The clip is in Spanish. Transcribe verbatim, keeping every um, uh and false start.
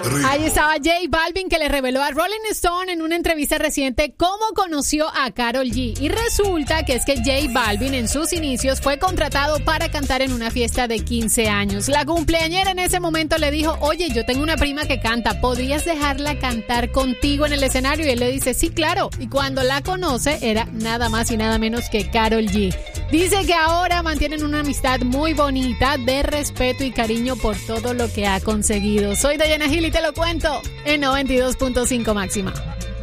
Ahí estaba J Balvin, que le reveló a Rolling Stone en una entrevista reciente cómo conoció a Karol G. Y resulta que es que J Balvin en sus inicios fue contratado para cantar en una fiesta de quince años. La cumpleañera en ese momento le dijo: oye, yo tengo una prima que canta, ¿podrías dejarla cantar contigo en el escenario? Y él le dice: sí, claro. Y cuando la conoce, era nada más y nada menos que Karol G. Dice que ahora mantienen una amistad muy bonita, de respeto y cariño por todo lo que ha conseguido. Soy Dayana Gil y te lo cuento en noventa y dos punto cinco Máxima.